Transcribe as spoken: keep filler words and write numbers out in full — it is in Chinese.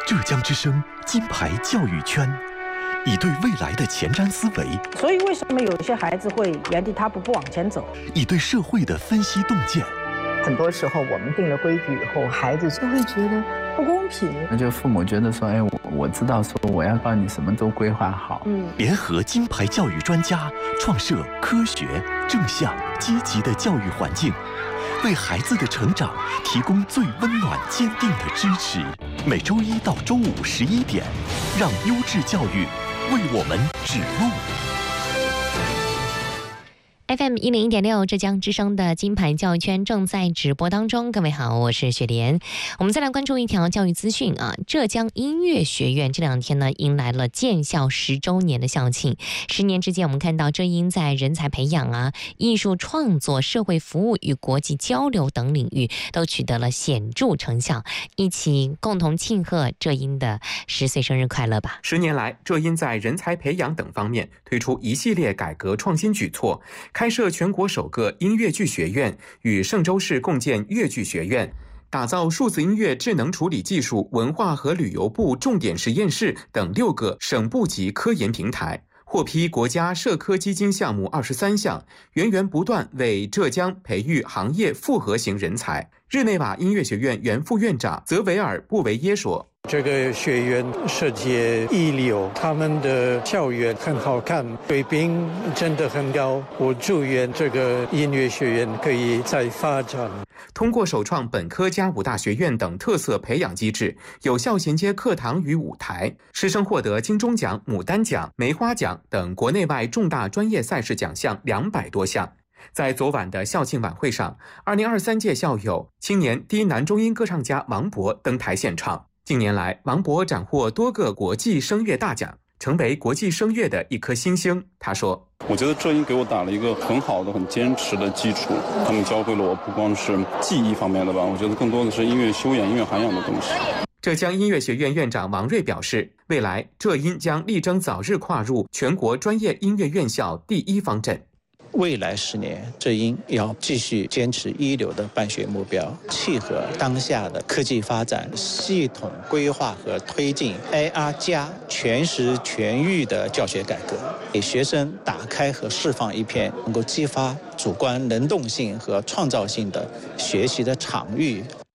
浙江之声金牌教育圈，以对未来的前瞻思维， 所以为什么有些孩子会原地踏步不往前走？ 以对社会的分析洞见。 很多时候我们定了规矩以后，孩子就会觉得不公平。 那就父母觉得说，哎，我我知道说我要帮你什么都规划好。 嗯，联合金牌教育专家，创设科学、正向、积极的教育环境，为孩子的成长提供最温暖、坚定的支持。每周一到周五十一点，让优质教育为我们指路。 F M 一零一点六，浙江之声的金牌教育圈正在直播当中。各位好，我是雪莲。我们再来关注一条教育资讯啊，浙江音乐学院这两天呢迎来了建校十周年的校庆。十年之间，我们看到浙音在人才培养啊、艺术创作、社会服务与国际交流等领域都取得了显著成效。一起共同庆贺浙音的十岁生日快乐吧！ 十年来，浙音在人才培养等方面推出一系列改革创新举措。开设全国首个音乐剧学院，与嵊州市共建粤剧学院，打造数字音乐智能处理技术文化和旅游部重点实验室等六个省部级科研平台，获批国家社科基金项目二十三项，源源不断为浙江培育行业复合型人才。日内瓦音乐学院原副院长泽维尔·布维耶说， 这个学院世界一流，他们的校园很好看，水平真的很高。我祝愿这个音乐学院可以再发展。 通过首创本科加五大学院等特色培养机制，有效衔接课堂与舞台，师生获得金钟奖、牡丹奖、梅花奖等国内外重大专业赛事奖项两百多项。在昨晚的校庆晚会上，二零二三届校友、青年低男中音歌唱家王博登台献唱。近年来，王博斩获多个国际声乐大奖，成为国际声乐的一颗新星。他说， 我觉得浙音给我打了一个很好的、很坚实的基础，他们教会了我不光是技艺方面的吧，我觉得更多的是音乐修养、音乐涵养的东西。 浙江音乐学院院长王瑞表示，未来浙音将力争早日跨入全国专业音乐院校第一方阵。 未来十年，浙音要继续坚持一流的办学目标，契合当下的科技发展，系统规划和推进 A R 加全时全域的教学改革，给学生打开和释放一片能够激发主观能动性和创造性的学习的场域。